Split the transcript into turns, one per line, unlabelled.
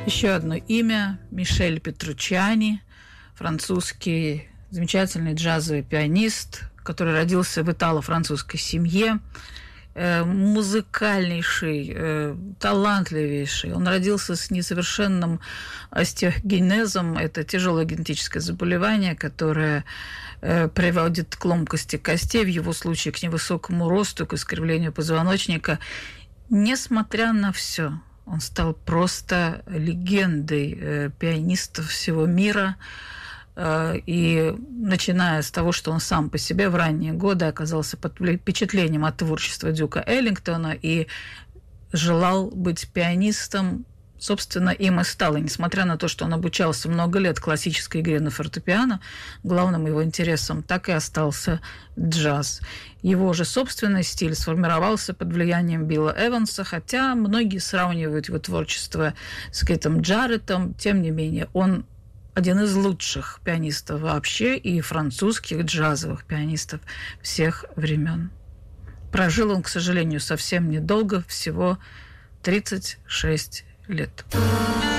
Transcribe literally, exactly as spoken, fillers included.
Еще одно имя – Мишель Петруччиани, французский замечательный джазовый пианист, который родился в итало-французской семье, музыкальнейший, талантливейший. Он родился с несовершенным остеогенезом. Это тяжелое генетическое заболевание, которое приводит к ломкости костей, в его случае к невысокому росту, к искривлению позвоночника. Несмотря на все, он стал просто легендой пианистов всего мира. И начиная с того, что он сам по себе в ранние годы оказался под впечатлением от творчества Дюка Эллингтона и желал быть пианистом, собственно, им и стал. И несмотря на то, что он обучался много лет классической игре на фортепиано, главным его интересом так и остался джаз. Его же собственный стиль сформировался под влиянием Билла Эванса, хотя многие сравнивают его творчество с Китом Джареттом, тем не менее, он один из лучших пианистов вообще и французских джазовых пианистов всех времен. Прожил он, к сожалению, совсем недолго, всего тридцать шесть лет.